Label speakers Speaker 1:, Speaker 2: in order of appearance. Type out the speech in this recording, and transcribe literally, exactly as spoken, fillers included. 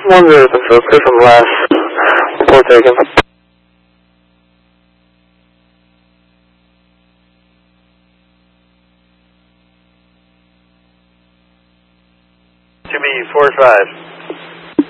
Speaker 1: one zero confirm, clear from last. Report taken.
Speaker 2: To be four five.